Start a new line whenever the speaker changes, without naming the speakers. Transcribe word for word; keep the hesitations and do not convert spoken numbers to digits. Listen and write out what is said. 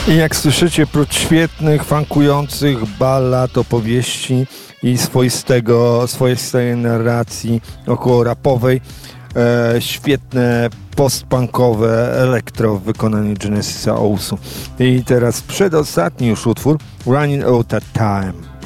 I jak słyszycie, prócz świetnych, funkujących ballad, opowieści i swoistego, swoistej narracji około rapowej, e, świetne postpunkowe elektro w wykonaniu Genesisa Owsu. I teraz przedostatni już utwór, Running Out of Time.